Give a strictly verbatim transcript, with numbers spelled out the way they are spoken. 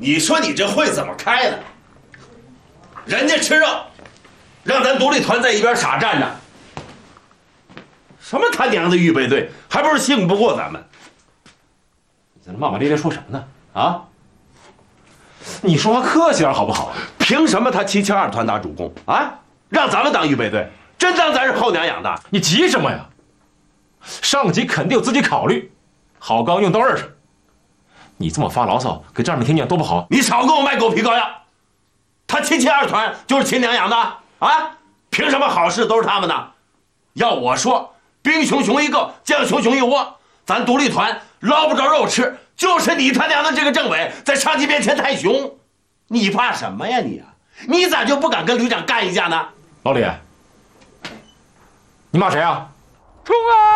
你说你这会怎么开呢？人家吃肉，让咱独立团在一边傻站着。什么他娘的预备队，还不是信不过咱们？ 你在那骂骂咧咧说什么呢？啊？你说话客气点好不好？ 凭什么他七七二团打主攻啊？让咱们当预备队，真当咱是后娘养的？ 你急什么呀？上级肯定有自己考虑，好钢用到刃上。你这么发牢骚，给丈人听见多不好。 你少给我卖狗皮膏药！他七七二团就是亲娘养的啊？凭什么好事都是他们的？要我说，兵熊熊一个，将熊熊一窝，咱独立团捞不着肉吃，就是你他娘的这个政委在上级面前太熊。你怕什么呀你啊？你咋就不敢跟旅长干一架呢？ 老李，你骂谁啊？ 冲啊！